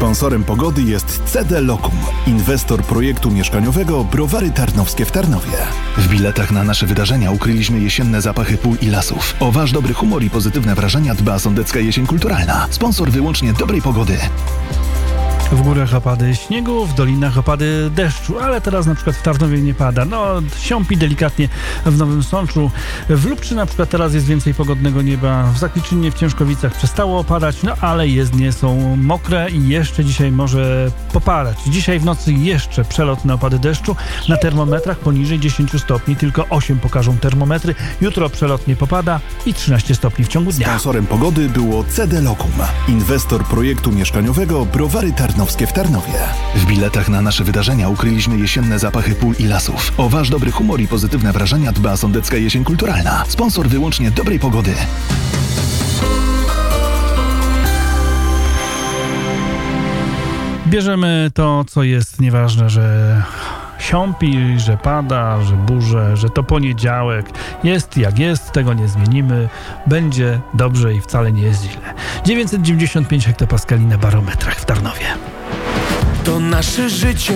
Sponsorem pogody jest CD Locum, inwestor projektu mieszkaniowego Browary Tarnowskie w Tarnowie. W biletach na nasze wydarzenia ukryliśmy jesienne zapachy pól i lasów. O wasz dobry humor i pozytywne wrażenia dba Sądecka Jesień Kulturalna. Sponsor wyłącznie dobrej pogody. W górach opady śniegu, w dolinach opady deszczu, ale teraz na przykład w Tarnowie nie pada. Siąpi delikatnie w Nowym Sączu. W Lubczy na przykład teraz jest więcej pogodnego nieba. W Zakliczynie, w Ciężkowicach przestało opadać, ale jezdnie są mokre i jeszcze dzisiaj może popadać. Dzisiaj w nocy jeszcze przelotne opady deszczu. Na termometrach poniżej 10 stopni, tylko 8 pokażą termometry. Jutro przelotnie popada i 13 stopni w ciągu dnia. Sponsorem pogody było CD Locum, inwestor projektu mieszkaniowego Browary Tarnowskie w Tarnowie. W biletach na nasze wydarzenia ukryliśmy jesienne zapachy pól i lasów. O wasz dobry humor i pozytywne wrażenia dba Sądecka Jesień Kulturalna. Sponsor wyłącznie dobrej pogody. Bierzemy to, co jest, nieważne, że siąpi, że pada, że burze, że to poniedziałek. Jest jak jest, tego nie zmienimy. Będzie dobrze i wcale nie jest źle. 995 hektopaskali na barometrach w Tarnowie. To nasze życie.